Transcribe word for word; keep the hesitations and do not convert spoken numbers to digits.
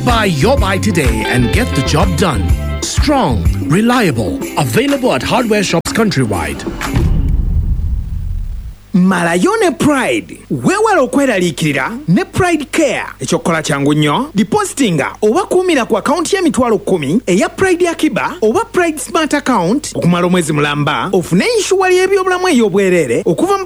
buy your buy today and get the job done. Strong, reliable, available at hardware shops countrywide. Malayo ne Pride. Weewale okweraliikirira ne Pride Care. Ekyokukola kyangu nnyo. Depositinga oba kuumira ku akaunti y'emitwalo kkumi eya Pride Akiba oba Pride Smart Account okumala omwezi mulamba ofune inshuwa y'ebyobulamu ey'obwereere okuva mu